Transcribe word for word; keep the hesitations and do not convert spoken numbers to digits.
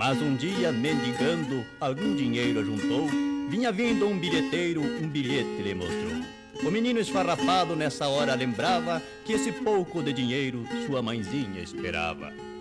Mas um dia, mendigando, algum dinheiro ajuntou. Vinha vindo um bilheteiro, um bilhete lhe mostrou. O menino esfarrapado nessa hora lembrava que esse pouco de dinheiro sua mãezinha esperava.